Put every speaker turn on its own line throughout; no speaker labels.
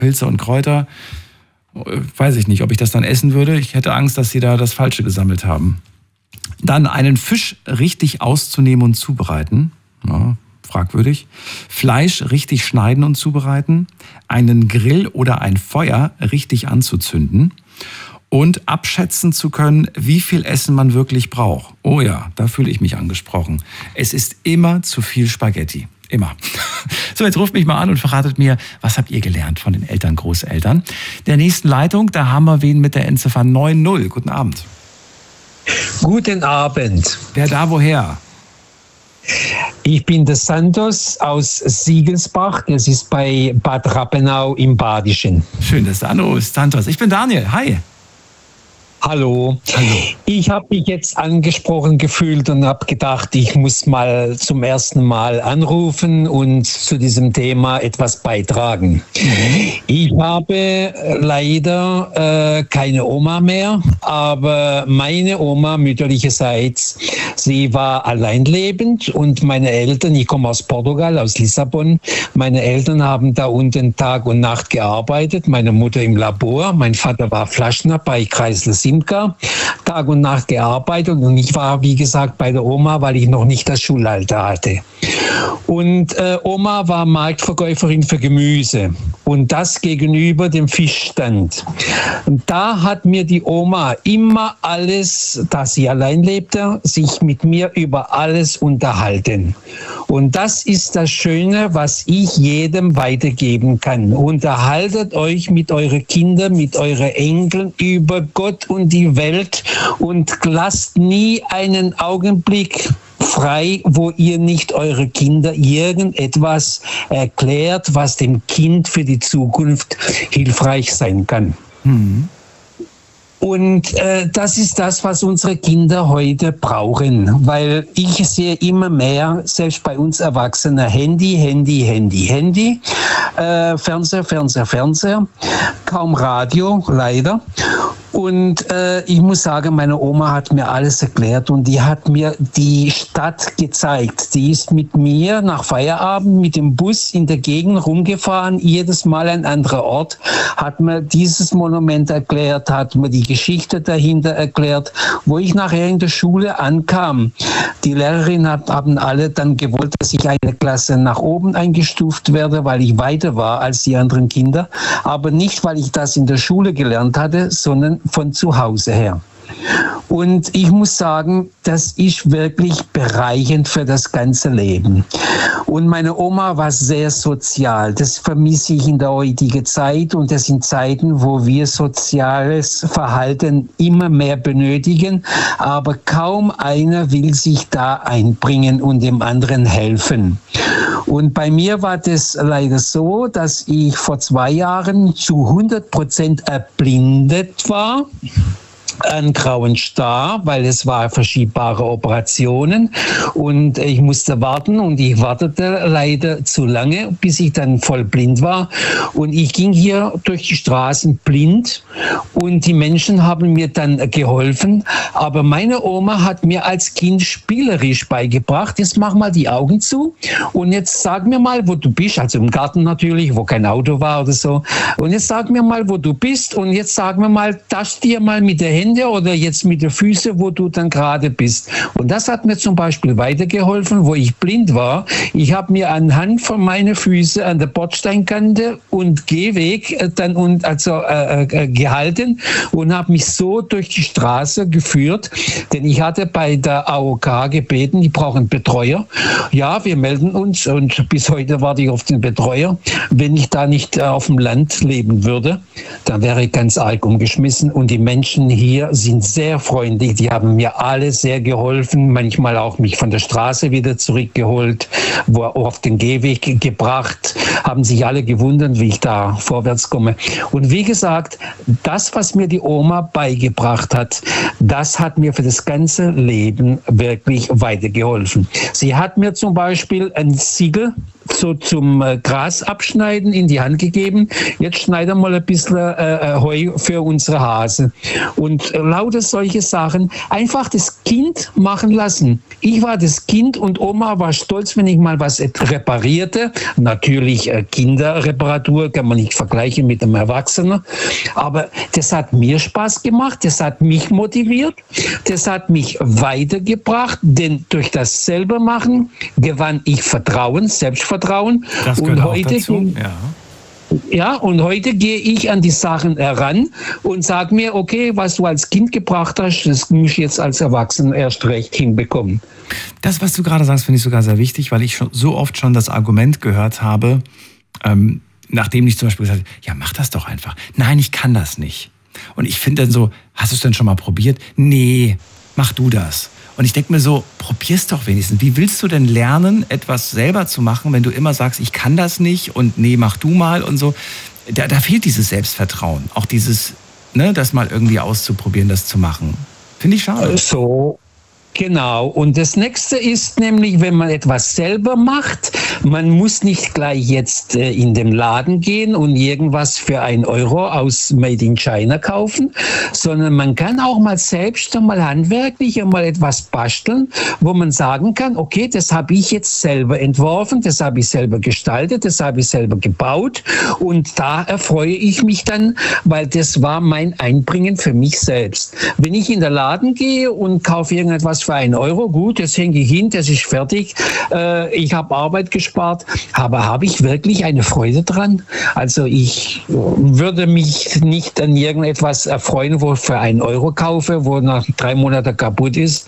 Pilze und Kräuter. Weiß ich nicht, ob ich das dann essen würde. Ich hätte Angst, dass sie da das Falsche gesammelt haben. Dann einen Fisch richtig auszunehmen und zubereiten. Ja, fragwürdig. Fleisch richtig schneiden und zubereiten. Einen Grill oder ein Feuer richtig anzuzünden. Und abschätzen zu können, wie viel Essen man wirklich braucht. Oh ja, da fühle ich mich angesprochen. Es ist immer zu viel Spaghetti. Immer. So, jetzt ruft mich mal an und verratet mir, was habt ihr gelernt von den Eltern, Großeltern? Der nächsten Leitung, da haben wir wen mit der Endziffer 90. Guten Abend.
Guten Abend.
Wer da woher?
Ich bin der Santos aus Siegelsbach. Das ist bei Bad Rappenau im Badischen.
Schön, dass du anrufst, Santos. Ich bin Daniel. Hi.
Hallo. Ich habe mich jetzt angesprochen gefühlt und habe gedacht, ich muss mal zum ersten Mal anrufen und zu diesem Thema etwas beitragen. Ich habe leider keine Oma mehr, aber meine Oma mütterlicherseits, sie war alleinlebend und meine Eltern, ich komme aus Portugal, aus Lissabon, meine Eltern haben da unten Tag und Nacht gearbeitet, meine Mutter im Labor, mein Vater war Flaschner bei Kreisler Simca, Tag und Nacht gearbeitet und ich war, wie gesagt, bei der Oma, weil ich noch nicht das Schulalter hatte. Und Oma war Marktverkäuferin für Gemüse und das gegenüber dem Fischstand. Und da hat mir die Oma immer alles, da sie allein lebte, sich mit mir über alles unterhalten. Und das ist das Schöne, was ich jedem weitergeben kann. Unterhaltet euch mit euren Kindern, mit euren Enkeln über Gott und die Welt und lasst nie einen Augenblick frei, wo ihr nicht eure Kinder irgendetwas erklärt, was dem Kind für die Zukunft hilfreich sein kann. Und das ist das, was unsere Kinder heute brauchen, weil ich sehe immer mehr, selbst bei uns Erwachsenen, Handy, Fernseher, kaum Radio, leider. Und ich muss sagen, meine Oma hat mir alles erklärt und die hat mir die Stadt gezeigt. Die ist mit mir nach Feierabend mit dem Bus in der Gegend rumgefahren, jedes Mal ein anderer Ort, hat mir dieses Monument erklärt, hat mir die Geschichte dahinter erklärt. Wo ich nachher in der Schule ankam, die Lehrerinnen haben alle dann gewollt, dass ich eine Klasse nach oben eingestuft werde, weil ich weiter war als die anderen Kinder. Aber nicht, weil ich das in der Schule gelernt hatte, sondern von zu Hause her. Und ich muss sagen, das ist wirklich bereichernd für das ganze Leben. Und meine Oma war sehr sozial. Das vermisse ich in der heutigen Zeit. Und das sind Zeiten, wo wir soziales Verhalten immer mehr benötigen. Aber kaum einer will sich da einbringen und dem anderen helfen. Und bei mir war das leider so, dass ich vor 2 Jahren zu 100% erblindet war. Einen grauen Star, weil es war verschiebbare Operationen und ich musste warten und ich wartete leider zu lange, bis ich dann voll blind war und ich ging hier durch die Straßen blind und die Menschen haben mir dann geholfen, aber meine Oma hat mir als Kind spielerisch beigebracht, jetzt mach mal die Augen zu und jetzt sag mir mal, wo du bist, also im Garten natürlich, wo kein Auto war oder so, und jetzt sag mir mal, wo du bist und jetzt sag mir mal, tast dir mal mit der Hände oder jetzt mit den Füßen, wo du dann gerade bist. Und das hat mir zum Beispiel weitergeholfen, wo ich blind war. Ich habe mir anhand von meinen Füßen an der Bordsteinkante und Gehweg dann gehalten und habe mich so durch die Straße geführt, denn ich hatte bei der AOK gebeten, die brauchen Betreuer. Ja, wir melden uns und bis heute warte ich auf den Betreuer. Wenn ich da nicht auf dem Land leben würde, dann wäre ich ganz arg umgeschmissen und die Menschen hier sind sehr freundlich, die haben mir alle sehr geholfen, manchmal auch mich von der Straße wieder zurückgeholt, auf den Gehweg gebracht, haben sich alle gewundert, wie ich da vorwärts komme. Und wie gesagt, das, was mir die Oma beigebracht hat, das hat mir für das ganze Leben wirklich weitergeholfen. Sie hat mir zum Beispiel ein Siegel so zum Gras abschneiden in die Hand gegeben. Jetzt schneiden wir mal ein bisschen Heu für unsere Hase. Und lauter solche Sachen. Einfach das Kind machen lassen. Ich war das Kind und Oma war stolz, wenn ich mal was reparierte. Natürlich Kinderreparatur kann man nicht vergleichen mit einem Erwachsenen. Aber das hat mir Spaß gemacht. Das hat mich motiviert. Das hat mich weitergebracht. Denn durch das selber machen gewann ich Vertrauen, Selbstvertrauen.
Das gehört und heute auch dazu.
Und heute gehe ich an die Sachen heran und sage mir, okay, was du als Kind gebracht hast, das muss ich jetzt als Erwachsener erst recht hinbekommen.
Das, was du gerade sagst, finde ich sogar sehr wichtig, weil ich schon so oft schon das Argument gehört habe, nachdem ich zum Beispiel gesagt habe, ja, mach das doch einfach. Nein, ich kann das nicht. Und ich finde dann so, hast du es denn schon mal probiert? Nee, mach du das. Und ich denke mir so, probier's doch wenigstens. Wie willst du denn lernen, etwas selber zu machen, wenn du immer sagst, ich kann das nicht und nee, mach du mal und so. Da fehlt dieses Selbstvertrauen. Auch dieses, das mal irgendwie auszuprobieren, das zu machen. Finde ich schade.
So. Genau. Und das nächste ist nämlich, wenn man etwas selber macht, man muss nicht gleich jetzt in den Laden gehen und irgendwas für 1 Euro aus Made in China kaufen, sondern man kann auch mal selbst einmal handwerklich einmal etwas basteln, wo man sagen kann, okay, das habe ich jetzt selber entworfen, das habe ich selber gestaltet, das habe ich selber gebaut und da erfreue ich mich dann, weil das war mein Einbringen für mich selbst. Wenn ich in den Laden gehe und kaufe irgendetwas für 1 Euro, gut, das hänge ich hin, das ist fertig, ich habe Arbeit gespart, aber habe ich wirklich eine Freude dran? Also ich würde mich nicht an irgendetwas erfreuen, wo ich für 1 Euro kaufe, wo nach 3 Monaten kaputt ist,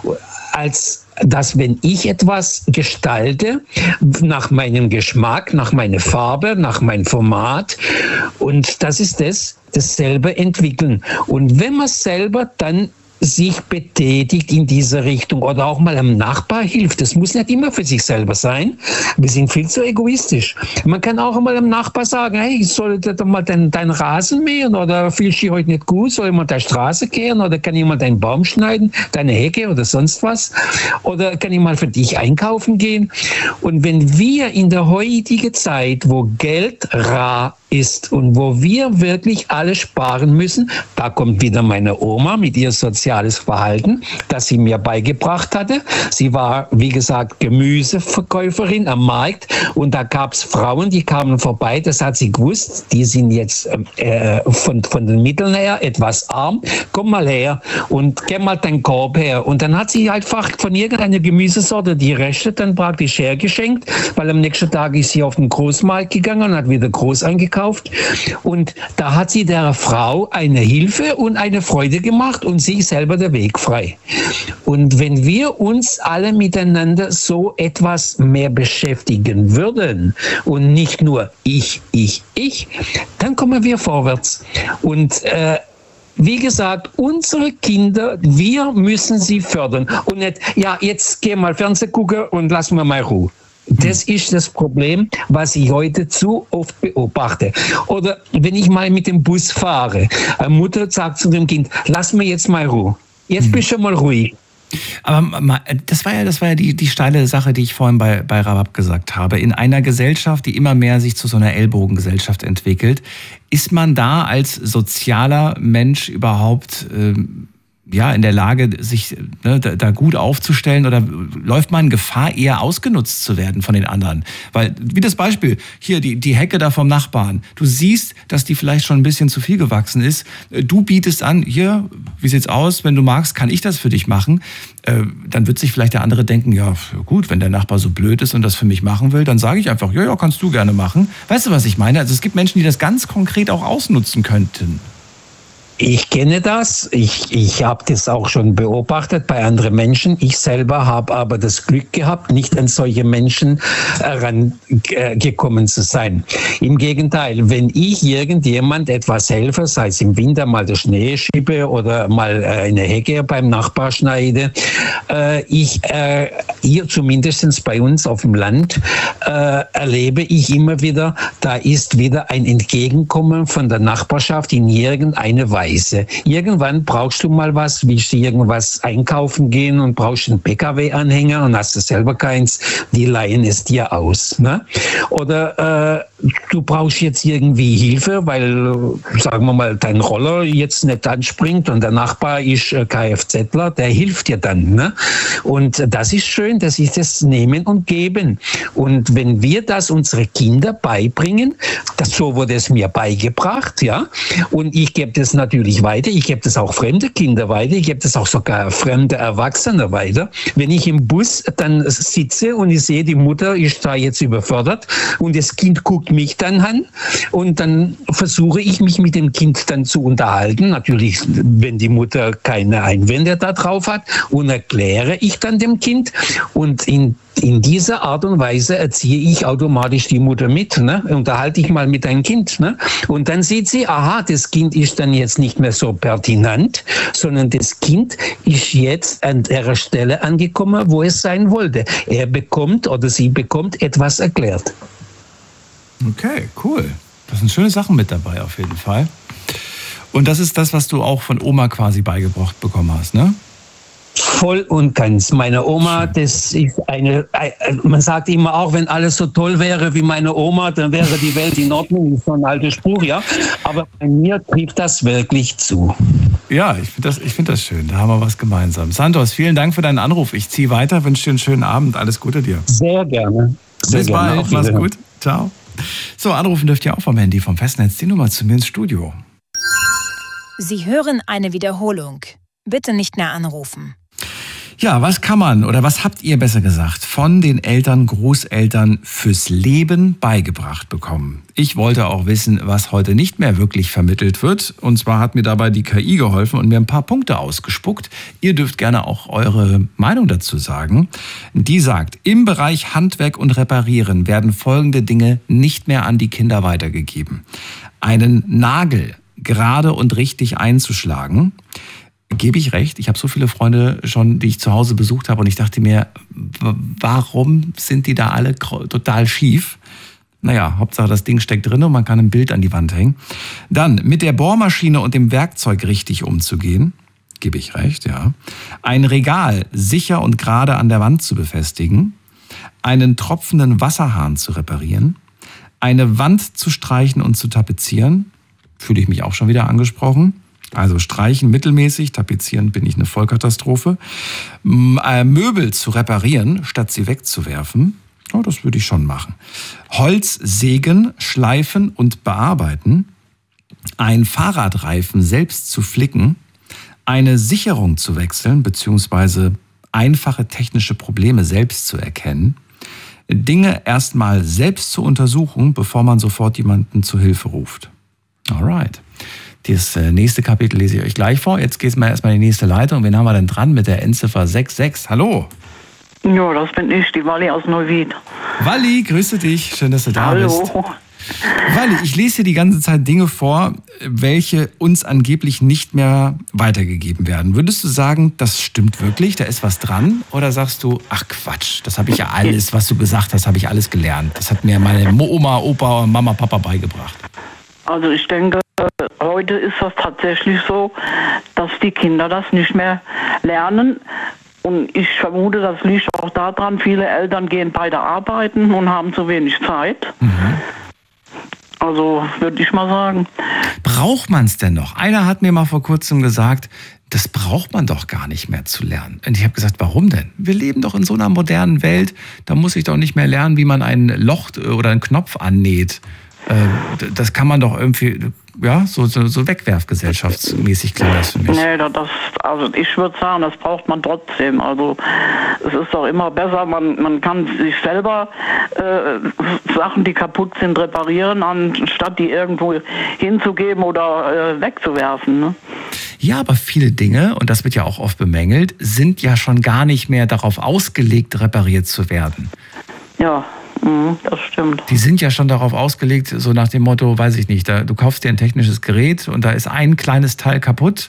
als dass, wenn ich etwas gestalte, nach meinem Geschmack, nach meiner Farbe, nach meinem Format, und das ist das selber entwickeln. Und wenn man selber dann sich betätigt in diese Richtung oder auch mal einem Nachbar hilft. Das muss nicht immer für sich selber sein. Wir sind viel zu egoistisch. Man kann auch mal einem Nachbar sagen, hey, ich sollte doch mal deinen Rasen mähen oder fühlst du dich heute nicht gut, soll jemand der Straße kehren oder kann jemand deinen Baum schneiden, deine Hecke oder sonst was? Oder kann ich mal für dich einkaufen gehen? Und wenn wir in der heutigen Zeit, wo Geld rar ist und wo wir wirklich alle sparen müssen, da kommt wieder meine Oma mit ihr soziales Verhalten, das sie mir beigebracht hatte. Sie war, wie gesagt, Gemüseverkäuferin am Markt und da gab es Frauen, die kamen vorbei, das hat sie gewusst, die sind jetzt von den Mitteln her etwas arm, komm mal her und gib mal deinen Korb her. Und dann hat sie einfach von irgendeiner Gemüsesorte die Reste dann praktisch hergeschenkt, weil am nächsten Tag ist sie auf den Großmarkt gegangen und hat wieder groß eingekauft. Und da hat sie der Frau eine Hilfe und eine Freude gemacht und sich selber der Weg frei. Und wenn wir uns alle miteinander so etwas mehr beschäftigen würden und nicht nur ich, dann kommen wir vorwärts. Und wie gesagt, unsere Kinder, wir müssen sie fördern. Und nicht, ja, jetzt geh mal Fernsehen gucken und lass mir mal Ruhe. Das ist das Problem, was ich heute zu oft beobachte. Oder wenn ich mal mit dem Bus fahre, eine Mutter sagt zu dem Kind, lass mir jetzt mal Ruhe. Jetzt bist du mal ruhig.
Aber das war ja die steile Sache, die ich vorhin bei Rabab gesagt habe. In einer Gesellschaft, die immer mehr sich zu so einer Ellbogengesellschaft entwickelt, ist man da als sozialer Mensch überhaupt in der Lage, sich da gut aufzustellen, oder läuft man Gefahr, eher ausgenutzt zu werden von den anderen? Weil, wie das Beispiel, hier die Hecke da vom Nachbarn, du siehst, dass die vielleicht schon ein bisschen zu viel gewachsen ist, du bietest an, hier, wie sieht's aus, wenn du magst, kann ich das für dich machen, dann wird sich vielleicht der andere denken, ja gut, wenn der Nachbar so blöd ist und das für mich machen will, dann sage ich einfach, ja, kannst du gerne machen. Weißt du, was ich meine? Also es gibt Menschen, die das ganz konkret auch ausnutzen könnten.
Ich kenne das. Ich habe das auch schon beobachtet bei anderen Menschen. Ich selber habe aber das Glück gehabt, nicht an solche Menschen herangekommen zu sein. Im Gegenteil, wenn ich irgendjemand etwas helfe, sei es im Winter mal der Schnee schiebe oder mal eine Hecke beim Nachbar schneide, hier zumindest bei uns auf dem Land, erlebe ich immer wieder, da ist wieder ein Entgegenkommen von der Nachbarschaft in irgendeiner Weise. Weise. Irgendwann brauchst du mal was, willst du irgendwas einkaufen gehen und brauchst einen PKW-Anhänger und hast du selber keins, die leihen es dir aus. Ne? Oder du brauchst jetzt irgendwie Hilfe, weil, sagen wir mal, dein Roller jetzt nicht anspringt und der Nachbar ist Kfzler, der hilft dir dann. Ne? Und das ist schön, dass ich das nehmen und geben. Und wenn wir das unsere Kinder beibringen, so wurde es mir beigebracht, ja, und ich gebe das natürlich weiter, ich gebe das auch fremde Kinder weiter, ich gebe das auch sogar fremde Erwachsene weiter. Wenn ich im Bus dann sitze und ich sehe, die Mutter ist da jetzt überfordert und das Kind guckt mich dann an und dann versuche ich mich mit dem Kind dann zu unterhalten, natürlich, wenn die Mutter keine Einwände da drauf hat, und erkläre ich dann dem Kind, und in dieser Art und Weise erziehe ich automatisch die Mutter mit, ne? Unterhalte ich mal mit deinem Kind, ne? Und dann sieht sie, aha, das Kind ist dann jetzt nicht mehr so pertinent, sondern das Kind ist jetzt an der Stelle angekommen, wo es sein wollte. Er bekommt oder sie bekommt etwas erklärt.
Okay, cool. Das sind schöne Sachen mit dabei auf jeden Fall. Und das ist das, was du auch von Oma quasi beigebracht bekommen hast, ne?
Voll und ganz. Meine Oma, das ist man sagt immer auch, wenn alles so toll wäre wie meine Oma, dann wäre die Welt in Ordnung. Das ist so ein alter Spruch, ja. Aber bei mir trifft das wirklich zu.
Ja, ich finde das schön. Da haben wir was gemeinsam. Santos, vielen Dank für deinen Anruf. Ich ziehe weiter, wünsche dir einen schönen Abend. Alles Gute dir.
Sehr gerne.
Bis bald. Mach's gut. Ciao. So, anrufen dürft ihr auch vom Handy, vom Festnetz, die Nummer zu mir ins Studio.
Sie hören eine Wiederholung. Bitte nicht mehr anrufen.
Ja, was kann man oder was habt ihr besser gesagt von den Eltern, Großeltern fürs Leben beigebracht bekommen? Ich wollte auch wissen, was heute nicht mehr wirklich vermittelt wird. Und zwar hat mir dabei die KI geholfen und mir ein paar Punkte ausgespuckt. Ihr dürft gerne auch eure Meinung dazu sagen. Die sagt, im Bereich Handwerk und Reparieren werden folgende Dinge nicht mehr an die Kinder weitergegeben. Einen Nagel gerade und richtig einzuschlagen. Gebe ich recht. Ich habe so viele Freunde schon, die ich zu Hause besucht habe und ich dachte mir, warum sind die da alle total schief? Naja, Hauptsache das Ding steckt drin und man kann ein Bild an die Wand hängen. Dann mit der Bohrmaschine und dem Werkzeug richtig umzugehen. Gebe ich recht, ja. Ein Regal sicher und gerade an der Wand zu befestigen. Einen tropfenden Wasserhahn zu reparieren. Eine Wand zu streichen und zu tapezieren. Fühle ich mich auch schon wieder angesprochen. Also streichen mittelmäßig, tapezieren bin ich eine Vollkatastrophe. Möbel zu reparieren, statt sie wegzuwerfen, oh, das würde ich schon machen. Holz sägen, schleifen und bearbeiten. Ein Fahrradreifen selbst zu flicken. Eine Sicherung zu wechseln, beziehungsweise einfache technische Probleme selbst zu erkennen. Dinge erstmal selbst zu untersuchen, bevor man sofort jemanden zu Hilfe ruft. Alright. Das nächste Kapitel lese ich euch gleich vor. Jetzt geht es mal erstmal in die nächste Leitung. Wen haben wir denn dran mit der Endziffer 66? Hallo.
Ja, das bin ich, die Walli aus Neuwied.
Walli, grüße dich. Schön, dass du da bist.
Hallo.
Walli, ich lese dir die ganze Zeit Dinge vor, welche uns angeblich nicht mehr weitergegeben werden. Würdest du sagen, das stimmt wirklich, da ist was dran? Oder sagst du, ach Quatsch, das habe ich ja alles, was du gesagt hast, habe ich alles gelernt. Das hat mir meine Oma, Opa, Mama, Papa beigebracht.
Also ich denke, heute ist das tatsächlich so, dass die Kinder das nicht mehr lernen. Und ich vermute, das liegt auch daran, viele Eltern gehen beide arbeiten und haben zu wenig Zeit. Mhm. Also würde ich mal sagen.
Braucht man es denn noch? Einer hat mir mal vor kurzem gesagt, das braucht man doch gar nicht mehr zu lernen. Und ich habe gesagt, warum denn? Wir leben doch in so einer modernen Welt, da muss ich doch nicht mehr lernen, wie man ein Loch oder einen Knopf annäht. Das kann man doch irgendwie, ja, so wegwerfgesellschaftsmäßig klingt das für mich.
Nee, also ich würde sagen, das braucht man trotzdem. Also es ist doch immer besser, man kann sich selber Sachen, die kaputt sind, reparieren, anstatt die irgendwo hinzugeben oder wegzuwerfen. Ne?
Ja, aber viele Dinge, und das wird ja auch oft bemängelt, sind ja schon gar nicht mehr darauf ausgelegt, repariert zu werden.
Ja. Das stimmt.
Die sind ja schon darauf ausgelegt, so nach dem Motto, weiß ich nicht, du kaufst dir ein technisches Gerät und da ist ein kleines Teil kaputt,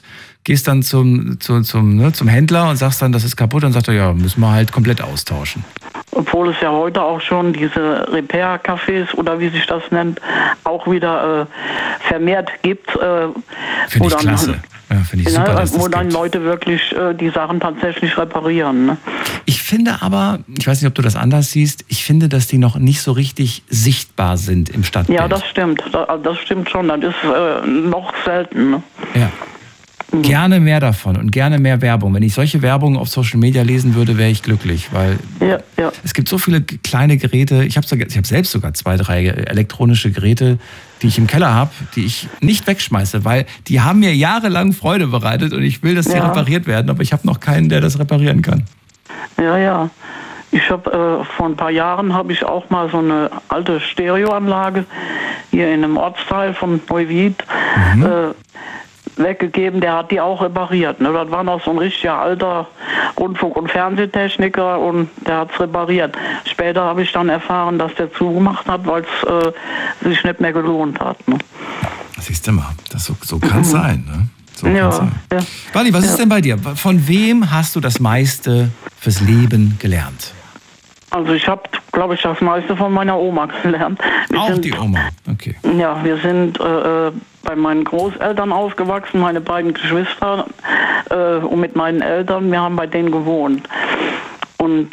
gehst dann zum Händler und sagst dann, das ist kaputt, und sagt er, ja, müssen wir halt komplett austauschen.
Obwohl es ja heute auch schon diese Repair-Cafés oder wie sich das nennt, auch wieder vermehrt gibt.
Finde ich klasse. Ja, finde ich super, dass
wo
das
dann
gibt.
Leute wirklich die Sachen tatsächlich reparieren. Ne?
Ich finde aber, ich weiß nicht, ob du das anders siehst, ich finde, dass die noch nicht so richtig sichtbar sind im Stadtbild.
Ja, das stimmt. Das stimmt schon. Das ist noch selten. Ne?
Ja. Gerne mehr davon und gerne mehr Werbung. Wenn ich solche Werbung auf Social Media lesen würde, wäre ich glücklich, weil es gibt so viele kleine Geräte. Ich habe selbst sogar 2, 3 elektronische Geräte, die ich im Keller habe, die ich nicht wegschmeiße, weil die haben mir jahrelang Freude bereitet und ich will, dass die repariert werden, aber ich habe noch keinen, der das reparieren kann.
Ja. Ich habe vor ein paar Jahren habe ich auch mal so eine alte Stereoanlage hier in einem Ortsteil von Neuwied weggegeben. Der hat die auch repariert. Ne? Das war noch so ein richtiger alter Rundfunk- und Fernsehtechniker und der hat es repariert. Später habe ich dann erfahren, dass der zugemacht hat, weil es sich nicht mehr gelohnt hat. Ne?
Siehst du mal, so kann es sein. Ne? So
ja.
Wally, was ist denn bei dir? Von wem hast du das meiste fürs Leben gelernt?
Also ich habe, glaube ich, das meiste von meiner Oma gelernt.
Die Oma, okay.
Ja, wir sind bei meinen Großeltern aufgewachsen, meine beiden Geschwister und mit meinen Eltern, wir haben bei denen gewohnt. Und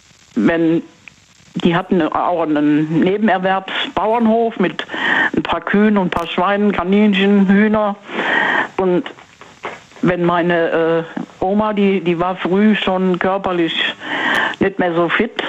die hatten auch einen Nebenerwerbsbauernhof mit ein paar Kühen und ein paar Schweinen, Kaninchen, Hühner. Und wenn meine Oma, die war früh schon körperlich nicht mehr so fit.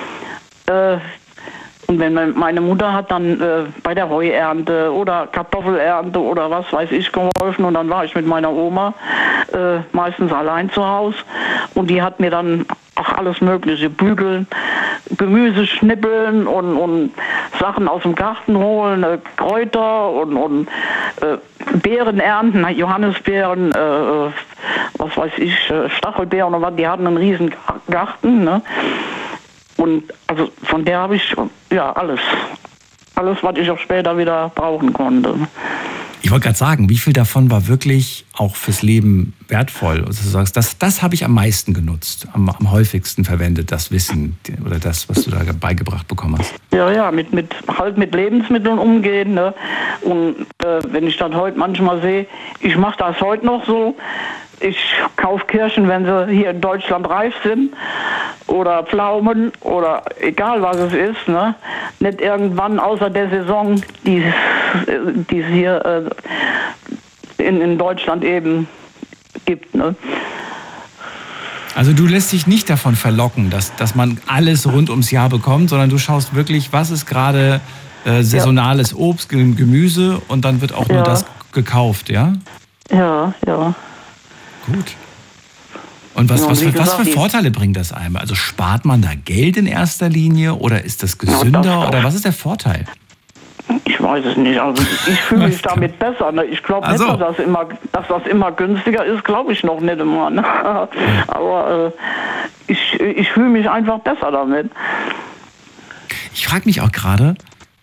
Und wenn meine Mutter hat dann bei der Heuernte oder Kartoffelernte oder was weiß ich geholfen, und dann war ich mit meiner Oma meistens allein zu Hause und die hat mir dann auch alles mögliche bügeln, Gemüse schnippeln und Sachen aus dem Garten holen, Kräuter und Beeren ernten, Johannisbeeren, was weiß ich, Stachelbeeren und was, die hatten einen riesen Garten, ne? Und also von der habe ich alles, was ich auch später wieder brauchen konnte.
Ich wollte gerade sagen, wie viel davon war wirklich auch fürs Leben wertvoll? Also du sagst, das habe ich am meisten genutzt, am häufigsten verwendet, das Wissen oder das, was du da beigebracht bekommen hast.
Ja, mit Lebensmitteln umgehen. Ne? Und wenn ich das heute manchmal sehe, ich mache das heute noch so. Ich kaufe Kirschen, wenn sie hier in Deutschland reif sind, oder Pflaumen oder egal was es ist, ne? Nicht irgendwann außer der Saison, die es hier in Deutschland eben gibt. Ne?
Also du lässt dich nicht davon verlocken, dass man alles rund ums Jahr bekommt, sondern du schaust wirklich, was ist gerade saisonales Obst, Gemüse, und dann wird auch nur das gekauft, ja?
Ja.
Gut. Und was für Vorteile bringt das einem? Also spart man da Geld in erster Linie oder ist das gesünder oder was ist der Vorteil?
Ich weiß es nicht. Also ich fühle mich damit besser. Ne? Ich glaube nicht, dass das immer günstiger ist, glaube ich noch nicht immer. Ne? Aber ich fühle mich einfach besser damit.
Ich frage mich auch gerade,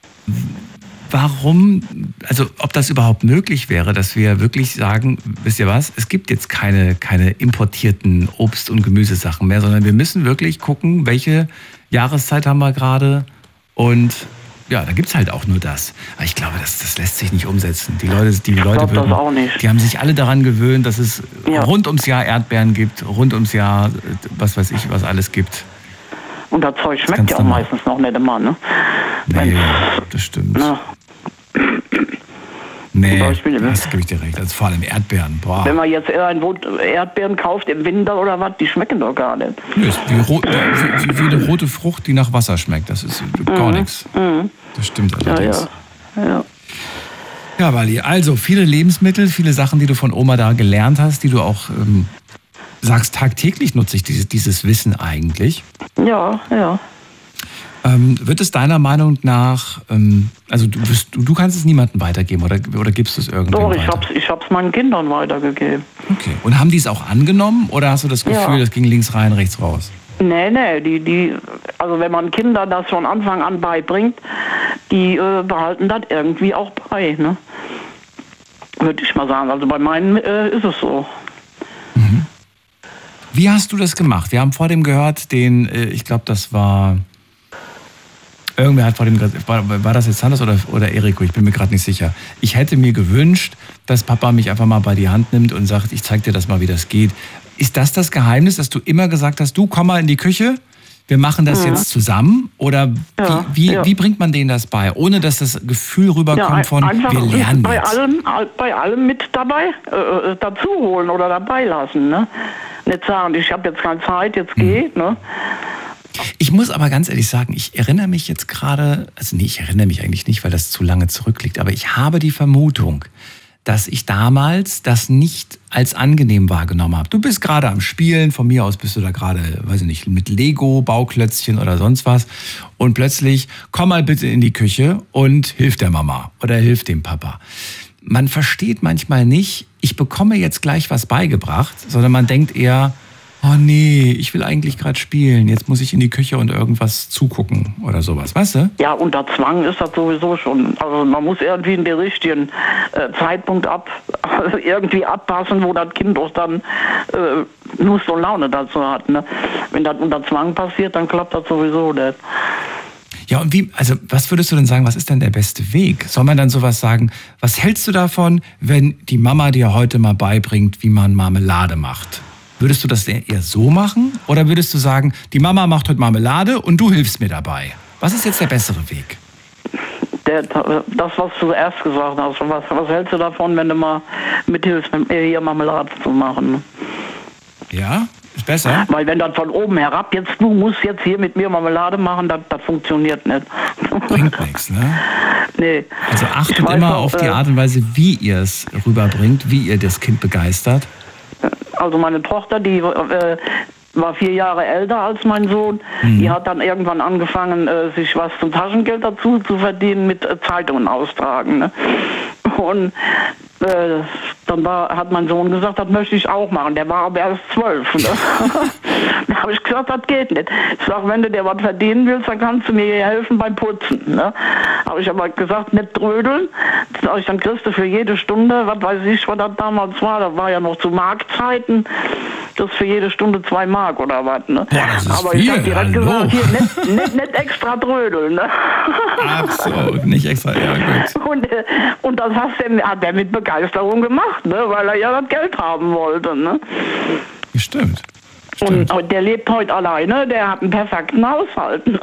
warum, also ob das überhaupt möglich wäre, dass wir wirklich sagen, wisst ihr was, es gibt jetzt keine importierten Obst- und Gemüsesachen mehr, sondern wir müssen wirklich gucken, welche Jahreszeit haben wir gerade, und ja, da gibt es halt auch nur das. Aber ich glaube, das lässt sich nicht umsetzen. Die Leute
das auch nicht.
Die haben sich alle daran gewöhnt, dass es rund ums Jahr Erdbeeren gibt, rund ums Jahr, was weiß ich, was alles gibt.
Und das Zeug schmeckt ja auch meistens noch nicht immer, ne?
Nee, das stimmt.
Na.
Nee, das gebe ich dir recht. Also vor allem Erdbeeren. Boah.
Wenn man jetzt Erdbeeren kauft im Winter oder was, die schmecken doch gar nicht.
Nö, ist wie eine rote Frucht, die nach Wasser schmeckt. Das ist gar nichts. Das stimmt allerdings. Ja, Wally, also viele Lebensmittel, viele Sachen, die du von Oma da gelernt hast, die du auch sagst, tagtäglich nutze ich dieses Wissen eigentlich. Ja. Wird es deiner Meinung nach, also du kannst es niemandem weitergeben oder gibst du es irgendwem weiter?
Doch, ich hab's meinen Kindern weitergegeben.
Okay. Und haben die es auch angenommen oder hast du das Gefühl, das ging links rein, rechts raus?
Nee, also wenn man Kindern das von Anfang an beibringt, die behalten das irgendwie auch bei, ne? Würde ich mal sagen. Also bei meinen ist es so.
Wie hast du das gemacht? Wir haben vor dem gehört, ich glaube, das war... Irgendwer hat vor dem, war das jetzt Sanders oder Eriko? Ich bin mir gerade nicht sicher. Ich hätte mir gewünscht, dass Papa mich einfach mal bei die Hand nimmt und sagt, ich zeig dir das mal, wie das geht. Ist das Geheimnis, dass du immer gesagt hast, du komm mal in die Küche, wir machen das jetzt zusammen? Oder wie bringt man denen das bei, ohne dass das Gefühl rüberkommt von, wir lernen jetzt?
Bei allem mit dabei, dazu holen oder dabei lassen. Ne? Nicht sagen, ich habe jetzt keine Zeit, jetzt geht. Ne?
Ich muss aber ganz ehrlich sagen, ich erinnere mich jetzt gerade, ich erinnere mich eigentlich nicht, weil das zu lange zurückliegt, aber ich habe die Vermutung, dass ich damals das nicht als angenehm wahrgenommen habe. Du bist gerade am Spielen, von mir aus bist du da gerade, weiß ich nicht, mit Lego, Bauklötzchen oder sonst was und plötzlich, komm mal bitte in die Küche und hilf der Mama oder hilf dem Papa. Man versteht manchmal nicht, ich bekomme jetzt gleich was beigebracht, sondern man denkt eher, oh nee, ich will eigentlich gerade spielen. Jetzt muss ich in die Küche und irgendwas zugucken oder sowas, weißt du?
Ja, unter Zwang ist das sowieso schon. Also man muss irgendwie in den richtigen Zeitpunkt irgendwie abpassen, wo das Kind auch dann Lust und Laune dazu hat. Ne? Wenn das unter Zwang passiert, dann klappt das sowieso nicht.
Ja, und was würdest du denn sagen, was ist denn der beste Weg? Soll man dann sowas sagen, was hältst du davon, wenn die Mama dir heute mal beibringt, wie man Marmelade macht? Würdest du das eher so machen? Oder würdest du sagen, die Mama macht heute Marmelade und du hilfst mir dabei? Was ist jetzt der bessere Weg?
Das, was du erst gesagt hast, was hältst du davon, wenn du mal mithilfst, hier Marmelade zu machen?
Ja, ist besser.
Weil wenn das von oben herab, du musst jetzt hier mit mir Marmelade machen, das funktioniert nicht.
Bringt nichts, ne?
Nee.
Also achtet immer auf die Art und Weise, wie ihr es rüberbringt, wie ihr das Kind begeistert.
Also meine Tochter, die war 4 Jahre älter als mein Sohn. Die hat dann irgendwann angefangen, sich was zum Taschengeld dazu zu verdienen mit Zeitungen austragen. Ne? Und dann hat mein Sohn gesagt, das möchte ich auch machen. Der war aber erst 12. Ne? Da habe ich gesagt, das geht nicht. Ich sage, wenn du dir was verdienen willst, dann kannst du mir hier helfen beim Putzen. Ne? Habe ich aber gesagt, nicht trödeln. Sag ich, dann kriegst du für jede Stunde, was weiß ich, was das damals war, das war ja noch zu Markzeiten, das für jede Stunde 2 Mark oder was. Ne?
Boah, das ist
aber
viel,
ich habe direkt gesagt, hier, nicht extra trödeln. Ne?
Ach so, nicht extra, ja gut.
Und das hat er mit Begeisterung gemacht, ne? Weil er ja das Geld haben wollte. Ne?
Stimmt.
Und der lebt heute alleine, der hat einen perfekten Haushalt. Ne?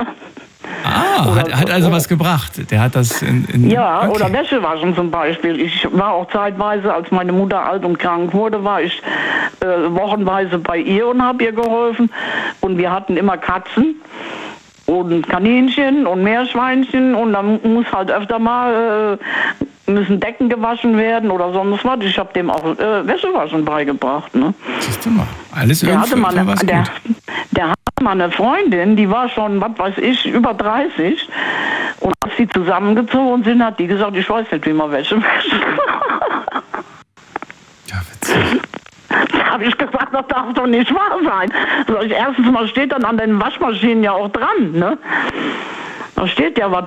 Hat also was gebracht. Der hat das
Ja,
okay.
Oder Wäsche waschen zum Beispiel. Ich war auch zeitweise, als meine Mutter alt und krank wurde, war ich wochenweise bei ihr und habe ihr geholfen. Und wir hatten immer Katzen und Kaninchen und Meerschweinchen und dann muss halt öfter mal müssen Decken gewaschen werden oder sonst was. Ich habe dem auch Wäschewaschen beigebracht. Ne?
Siehst du mal, alles
der hatte mal
was gut.
Der hatte mal eine Freundin, die war schon, was weiß ich, über 30 und als sie zusammengezogen sind, hat die gesagt, ich weiß nicht, wie man Wäsche wäscht.
Ja, witzig.
Da habe ich gesagt, das darf doch nicht wahr sein. Also erstens mal steht dann an den Waschmaschinen ja auch dran, ne? Da steht ja, was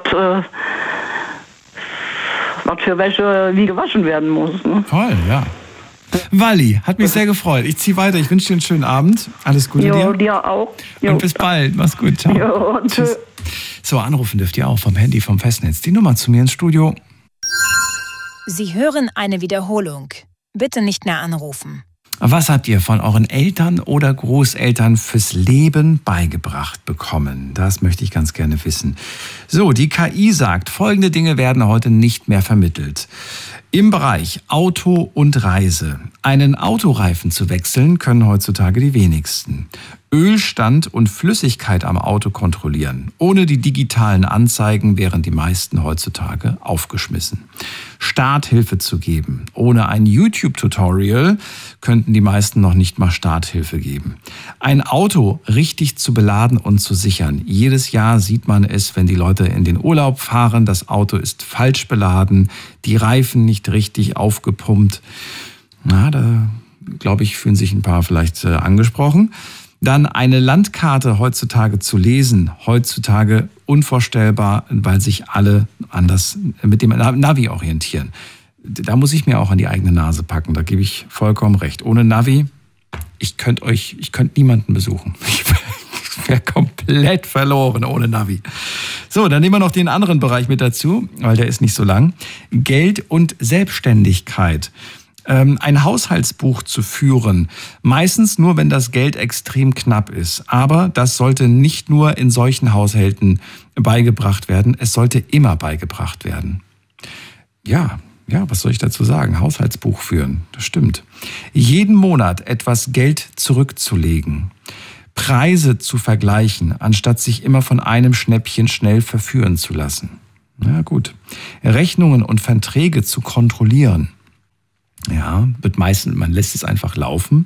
für Wäsche wie gewaschen werden muss. Ne?
Toll, ja. Walli, hat mich sehr gefreut. Ich ziehe weiter. Ich wünsche dir einen schönen Abend. Alles Gute dir.
Dir auch.
Und bis bald. Mach's gut. Ciao.
Jo, tschüss.
So, anrufen dürft ihr auch vom Handy, vom Festnetz. Die Nummer zu mir ins Studio.
Sie hören eine Wiederholung. Bitte nicht mehr anrufen.
Was habt ihr von euren Eltern oder Großeltern fürs Leben beigebracht bekommen? Das möchte ich ganz gerne wissen. So, die KI sagt, folgende Dinge werden heute nicht mehr vermittelt. Im Bereich Auto und Reise. Einen Autoreifen zu wechseln können heutzutage die wenigsten. Ölstand und Flüssigkeit am Auto kontrollieren. Ohne die digitalen Anzeigen wären die meisten heutzutage aufgeschmissen. Starthilfe zu geben. Ohne ein YouTube-Tutorial könnten die meisten noch nicht mal Starthilfe geben. Ein Auto richtig zu beladen und zu sichern. Jedes Jahr sieht man es, wenn die Leute in den Urlaub fahren. Das Auto ist falsch beladen, die Reifen nicht richtig aufgepumpt. Na, da glaube ich, fühlen sich ein paar vielleicht angesprochen. Dann eine Landkarte heutzutage zu lesen, heutzutage unvorstellbar, weil sich alle anders mit dem Navi orientieren. Da muss ich mir auch an die eigene Nase packen, da gebe ich vollkommen recht. Ohne Navi ich könnte niemanden besuchen. Ich wäre komplett verloren ohne Navi. So, dann nehmen wir noch den anderen Bereich mit dazu, weil der ist nicht so lang. Geld und Selbstständigkeit. Ein Haushaltsbuch zu führen, meistens nur, wenn das Geld extrem knapp ist. Aber das sollte nicht nur in solchen Haushalten beigebracht werden, es sollte immer beigebracht werden. Ja, was soll ich dazu sagen? Haushaltsbuch führen, das stimmt. Jeden Monat etwas Geld zurückzulegen. Preise zu vergleichen, anstatt sich immer von einem Schnäppchen schnell verführen zu lassen. Na gut. Rechnungen und Verträge zu kontrollieren. Ja, man lässt es einfach laufen,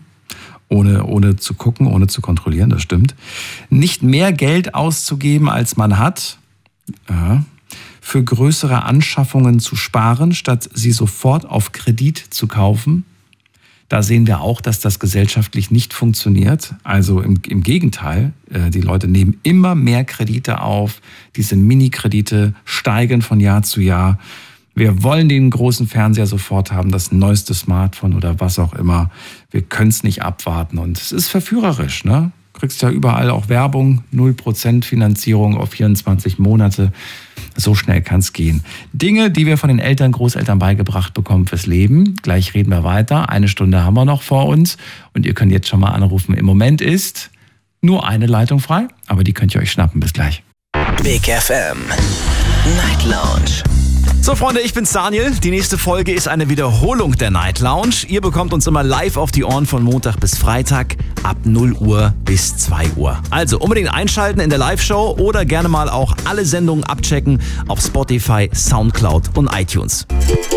ohne zu gucken, ohne zu kontrollieren, das stimmt. Nicht mehr Geld auszugeben, als man hat. Ja. Für größere Anschaffungen zu sparen, statt sie sofort auf Kredit zu kaufen. Da sehen wir auch, dass das gesellschaftlich nicht funktioniert. Also im Gegenteil, die Leute nehmen immer mehr Kredite auf. Diese Mini-Kredite steigen von Jahr zu Jahr. Wir wollen den großen Fernseher sofort haben, das neueste Smartphone oder was auch immer. Wir können es nicht abwarten und es ist verführerisch, ne? Du kriegst ja überall auch Werbung, 0% Finanzierung auf 24 Monate. So schnell kann es gehen. Dinge, die wir von den Eltern, Großeltern beigebracht bekommen fürs Leben. Gleich reden wir weiter. 1 Stunde haben wir noch vor uns und ihr könnt jetzt schon mal anrufen. Im Moment ist nur eine Leitung frei, aber die könnt ihr euch schnappen. Bis gleich.
Big FM Night Lounge. So Freunde, ich bin's Daniel. Die nächste Folge ist eine Wiederholung der Night Lounge. Ihr bekommt uns immer live auf die Ohren von Montag bis Freitag ab 0 Uhr bis 2 Uhr. Also unbedingt einschalten in der Live-Show oder gerne mal auch alle Sendungen abchecken auf Spotify, Soundcloud und iTunes.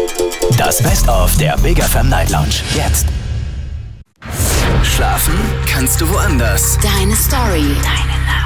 Das Best-of der Big FM Night Lounge. Jetzt.
Schlafen kannst du woanders.
Deine Story.